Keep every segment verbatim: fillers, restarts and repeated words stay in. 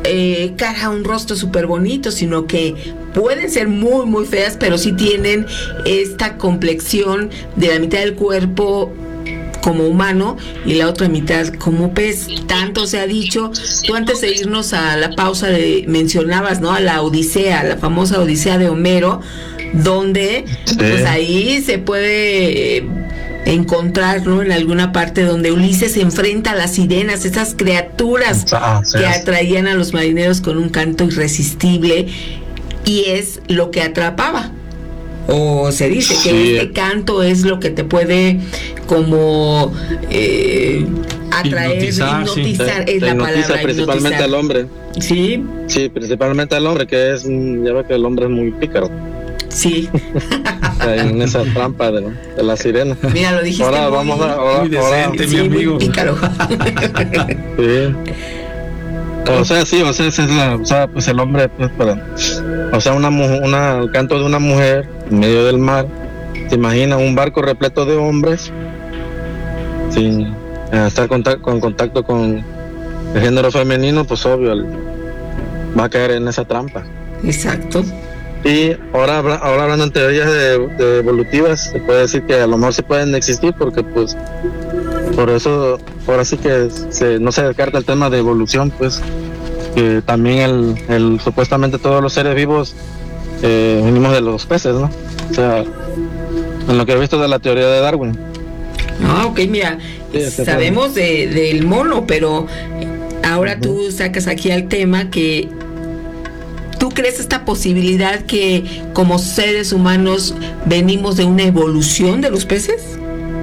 eh, cara, un rostro súper bonito, sino que pueden ser muy, muy feas, pero sí tienen esta complexión de la mitad del cuerpo como humano y la otra mitad como pez. Tanto se ha dicho. Tú, antes de irnos a la pausa, de, mencionabas, ¿no?, a la Odisea, la famosa Odisea de Homero, donde sí, pues ahí se puede encontrar, ¿no?, en alguna parte donde Ulises se enfrenta a las sirenas, esas criaturas ah, sí, que atraían a los marineros con un canto irresistible, y es lo que atrapaba. O se dice sí, que este canto es lo que te puede como eh, atraer, hipnotizar, hipnotizar sí. es te, la te palabra, principalmente hipnotizar. Al hombre. Sí. Sí, principalmente al hombre, que es, ya ve que el hombre es muy pícaro. Sí. En esa trampa de, de la sirena. Mira, lo dijiste ahora muy, vamos a, ahora, muy decente, ahora, mi amigo. Muy pícaro. Sí. O sea, sí, o sea, es la, o sea, pues el hombre, pues para, o sea, una, una, el canto de una mujer en medio del mar. ¿Se imagina un barco repleto de hombres sin eh, estar contacto, con contacto con el género femenino? Pues obvio, el, va a caer en esa trampa. Exacto. Y ahora, ahora hablando en teorías de, de evolutivas, se puede decir que a lo mejor sí pueden existir, porque pues por eso ahora sí que se, no se descarta el tema de evolución, pues que también el, el supuestamente todos los seres vivos eh, venimos de los peces, ¿no? O sea, en lo que he visto de la teoría de Darwin. Ah, ok, mira, sí, sabemos de, del mono, pero ahora uh-huh. tú sacas aquí al tema que ¿tú crees esta posibilidad que como seres humanos venimos de una evolución de los peces?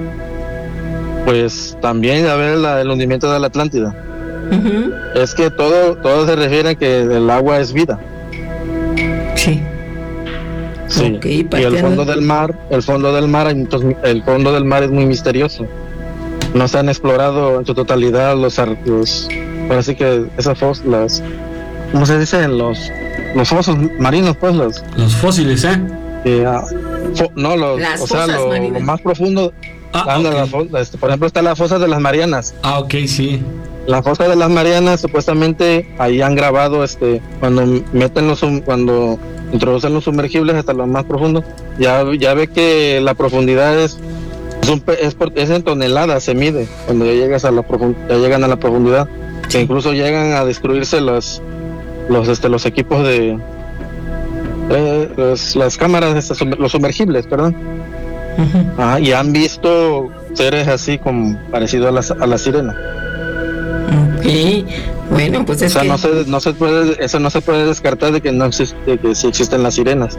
Pues también, a ver, la, el hundimiento de la Atlántida. Uh-huh. Es que todo, todo se refiere a que el agua es vida. Sí. Sí. Okay, y el fondo del mar, el fondo del mar, entonces, el fondo del mar es muy misterioso. No se han explorado en su totalidad los, los ahora sí que esas fósiles, las, ¿cómo se dice? Los, los fosos marinos, pues los. Los fósiles, ¿eh? eh fo, no, los, las o sea, lo, lo más profundo. Ah, anda, okay. la, este, por ejemplo, está la fosa de las Marianas. Ah, ok, sí. La fosa de las Marianas, supuestamente ahí han grabado, este, cuando meten los, cuando introducen los sumergibles hasta lo más profundo, ya, ya ve que la profundidad es, es, un, es, es en toneladas, se mide cuando ya llegas a la profundidad, ya llegan a la profundidad, que incluso llegan a destruirse los, los, este, los equipos de, eh, los, las cámaras, este, los sumergibles, perdón. Uh-huh. Ah, y han visto seres así como parecido a la, a la sirena. Okay. Bueno, pues es o sea, que no se, no se puede, eso no se puede descartar de que no existe, que sí existen las sirenas.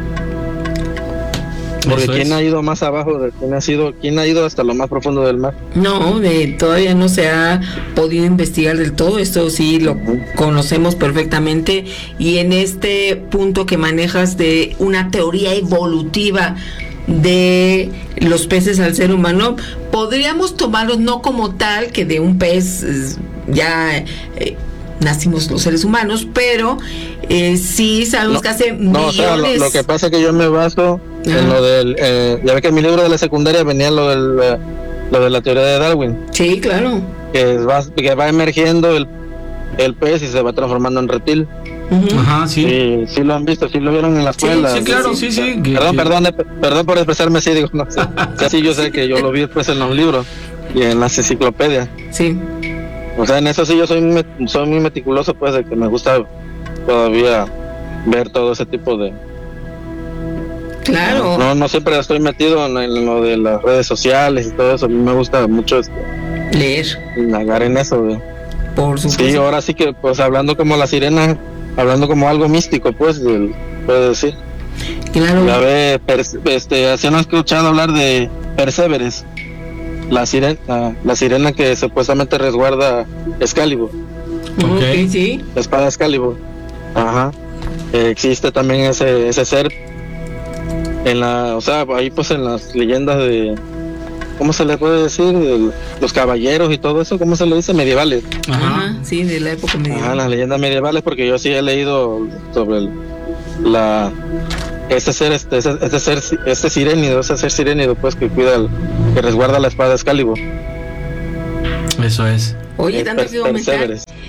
Porque eso quién es. ha ido más abajo, de, quién ha sido, quién ha ido hasta lo más profundo del mar. No, de, todavía no se ha podido investigar del todo. Esto sí lo uh-huh. conocemos perfectamente. Y en este punto que manejas de una teoría evolutiva de los peces al ser humano, podríamos tomarlos no como tal que de un pez ya eh, nacimos los seres humanos, pero eh, sí sabemos no, que hace no, millones. O sea, lo, lo que pasa es que yo me baso Ajá. en lo del, eh, ya ve que en mi libro de la secundaria venía lo del, eh, lo de la teoría de Darwin. Sí, claro. Que va, que va emergiendo el, el pez y se va transformando en reptil. Uh-huh. Ajá, sí. sí. Sí, lo han visto, sí lo vieron en la escuela. Sí, sí, claro, sí, sí. sí. Perdón, perdón, perdón por expresarme así, digo, no sé. O sí, yo sé que yo lo vi después en los libros y en las enciclopedias. Sí. O sea, en eso sí yo soy muy, soy muy meticuloso, pues, de que me gusta todavía ver todo ese tipo de... Claro. No, no siempre estoy metido en, en lo de las redes sociales y todo eso. A mí me gusta mucho este, leer. Indagar en eso. De, Por supuesto. Sí, ahora sí que, pues, hablando como la sirena, hablando como algo místico, pues, puedo decir. Claro. Ya ve, este, así no he escuchado hablar de Perséveres, la sirena, la, la sirena que supuestamente resguarda Excalibur. Ok, okay, sí. La espada Excalibur. Ajá. Eh, existe también ese ese ser en la, o sea, ahí pues en las leyendas de, ¿cómo se le puede decir? De los caballeros y todo eso, ¿cómo se le dice? Medievales. Ajá, sí, de la época medieval. Ajá, las leyendas medievales, porque yo sí he leído sobre el, la este ser, este, este ser, este sirénido, ese ser sirénido, pues, que cuida, el, que resguarda la espada Excalibur. Eso es. Oye, tanto que comentar.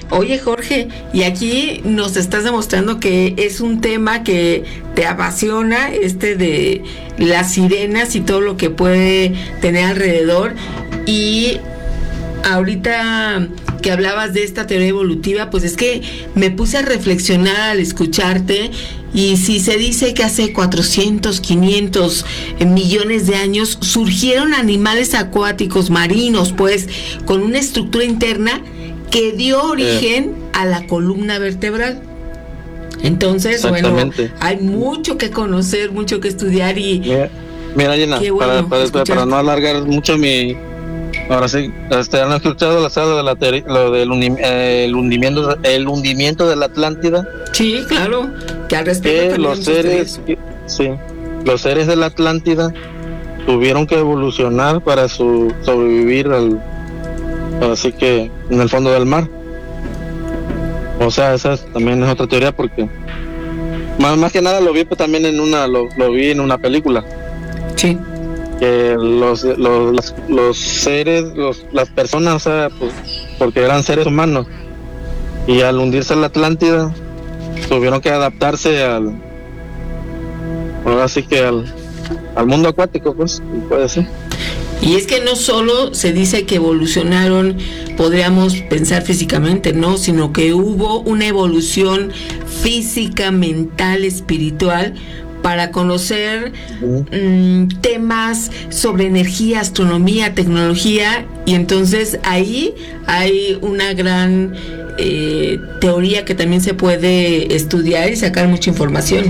Oye, Jorge, y aquí nos estás demostrando que es un tema que te apasiona, este de las sirenas y todo lo que puede tener alrededor. Y ahorita que hablabas de esta teoría evolutiva, pues es que me puse a reflexionar al escucharte. Y si se dice que hace cuatrocientos, quinientos millones de años surgieron animales acuáticos marinos, pues con una estructura interna que dio origen eh. a la columna vertebral. Entonces, bueno, hay mucho que conocer, mucho que estudiar y... Mira, mira Gina, bueno para, para, para no alargar mucho mi... Ahora sí, este, ¿han escuchado la sala de la teoría, lo del unim, eh, el hundimiento, el hundimiento de la Atlántida? Sí, claro, que al respecto que los seres, que, sí, los seres de la Atlántida tuvieron que evolucionar para su sobrevivir al, así que en el fondo del mar. O sea, esa es, también es otra teoría porque más, más que nada lo vi pues, también en una, lo, lo vi en una película. Sí. Que los los, los, los seres, los, las personas, o sea, pues, porque eran seres humanos, y al hundirse la Atlántida tuvieron que adaptarse al, ahora sí que al, al mundo acuático, pues, puede ser. Y es que no solo se dice que evolucionaron, podríamos pensar físicamente, no, sino que hubo una evolución física, mental, espiritual, para conocer uh-huh. mmm, temas sobre energía, astronomía, tecnología, y entonces ahí hay una gran eh, teoría que también se puede estudiar y sacar mucha información.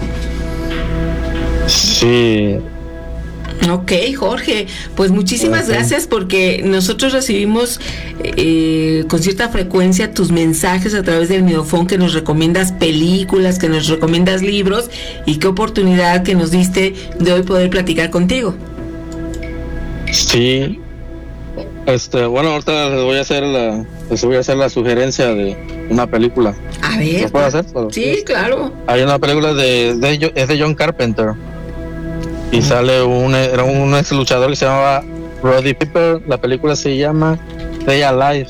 Sí. Ok, Jorge, pues muchísimas uh-huh. gracias, porque nosotros recibimos eh, con cierta frecuencia tus mensajes a través del Midofón, que nos recomiendas películas, que nos recomiendas libros, y qué oportunidad que nos diste de hoy poder platicar contigo. Sí, este, bueno, ahorita les voy a hacer la, les voy a hacer la sugerencia de una película. A ver. ¿Lo puedo hacer? Sí, claro. Hay una película de, de es de John Carpenter. Y sale un, era un ex luchador que se llamaba Roddy Piper. La película se llama Stay Alive.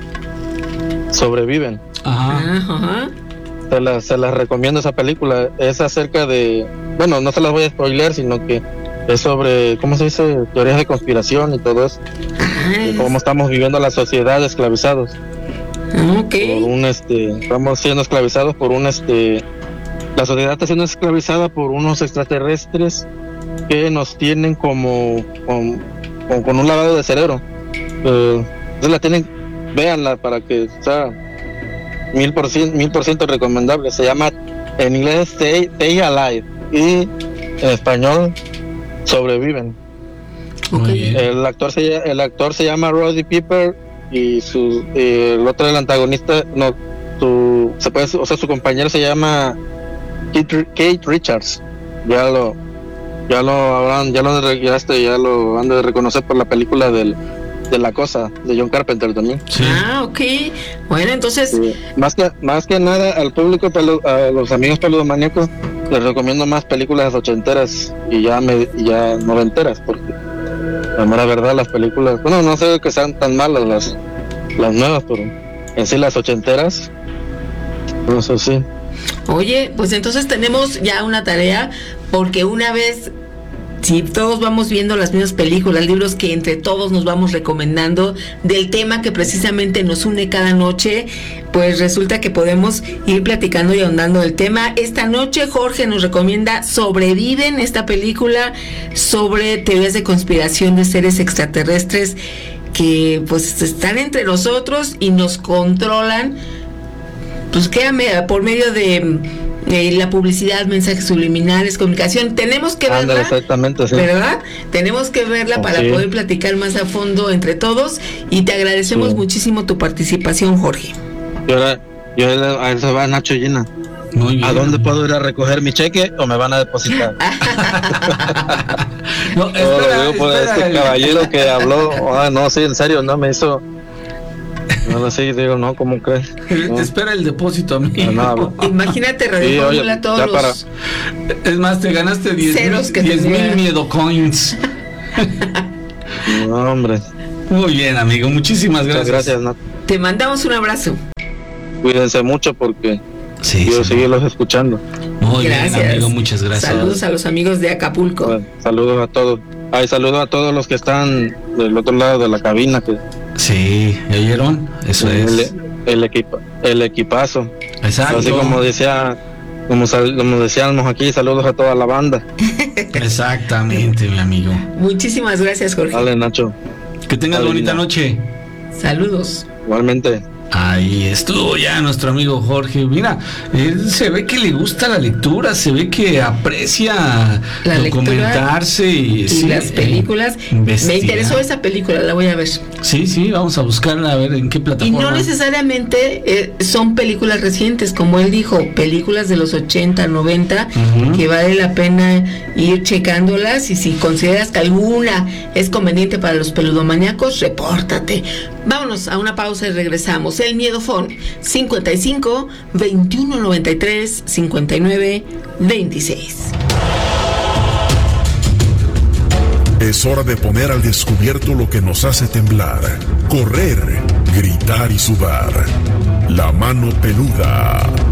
Sobreviven. Ajá. Ajá. Se la, se las recomiendo esa película. Es acerca de, bueno, no se las voy a spoilear, sino que es sobre, ¿cómo se dice? Teorías de conspiración y todo eso. De cómo estamos viviendo la sociedad esclavizados. Okay. Por un este, estamos siendo esclavizados por un este, la sociedad está siendo esclavizada por unos extraterrestres que nos tienen como con, con, con un lavado de cerebro. Eh, entonces la tienen, véanla para que sea mil por ciento, mil por ciento recomendable. Se llama en inglés Stay, Stay Alive y en español Sobreviven. Okay. El actor se el actor se llama Roddy Piper y su eh, el otro el antagonista no su se puede o sea su compañero se llama Kate, Kate Richards. Ya lo ya lo habrán ya lo ya este ya lo han de reconocer por la película del de La Cosa de John Carpenter también. Sí. Ah, ok. Bueno, entonces sí. más que más que nada al público pelu, a los amigos peludomaníacos les recomiendo más películas ochenteras y ya me, y ya noventeras, porque la mera verdad las películas, bueno, no sé que sean tan malas las las nuevas, pero en sí las ochenteras, no sé, sí. Oye, pues entonces tenemos ya una tarea, porque una vez, si todos vamos viendo las mismas películas, libros que entre todos nos vamos recomendando del tema que precisamente nos une cada noche, pues resulta que podemos ir platicando y ahondando del tema. Esta noche Jorge nos recomienda Sobreviven, esta película sobre teorías de conspiración de seres extraterrestres que pues están entre nosotros y nos controlan, pues quédame por medio de Eh, la publicidad, mensajes subliminales, comunicación. Tenemos que verla, Ándale, exactamente, sí. ¿verdad? Tenemos que verla oh, para sí. poder platicar más a fondo entre todos, y te agradecemos sí. muchísimo tu participación, Jorge. Y ahora, yo a eso va Nacho Gina. Muy bien. ¿A dónde puedo ir a recoger mi cheque o me van a depositar? No, espera, oh, digo, por espera, este el... caballero que habló, ah, no, sí, en serio, no me hizo. No lo sé, digo, no, ¿cómo crees? No. Te espera el depósito, amigo. No, no, imagínate, Radio sí, Fórmula, todos para... los... Es más, te ganaste diez mil miedo coins. No, hombre. Muy bien, amigo, muchísimas gracias. Muchas gracias, ¿no? Te mandamos un abrazo. cuídense mucho porque sí, quiero sí. seguirlos escuchando. Muy gracias. bien, amigo, muchas gracias. Saludos a los amigos de Acapulco. Bueno, saludos a todos. Ay, saludos a todos los que están del otro lado de la cabina. Que Sí, ¿oyeron? Eso el, es. El, equipa, el equipazo. Exacto. Así como decía, como, sal, como decíamos aquí, saludos a toda la banda. Exactamente, mi amigo. Muchísimas gracias, Jorge. Dale, Nacho. Que tengas Dale, bonita Lina. noche. Saludos. Igualmente. Ahí estuvo ya nuestro amigo Jorge. Mira, él se ve que le gusta la lectura, se ve que aprecia La documentarse y, y sí, las películas. eh, investigar. Me interesó esa película, la voy a ver. Sí, sí, vamos a buscarla a ver en qué Y plataforma. no necesariamente eh, son películas recientes, como él dijo, películas de los ochenta, noventa, Ujú. que vale la pena ir checándolas, y si consideras que alguna es conveniente para los peludomaníacos, repórtate. Vámonos a una pausa y regresamos. El Miedofón, cincuenta y cinco, veintiuno noventa y tres, cincuenta y nueve, veintiséis. Es hora de poner al descubierto lo que nos hace temblar, correr, gritar y sudar. La mano peluda.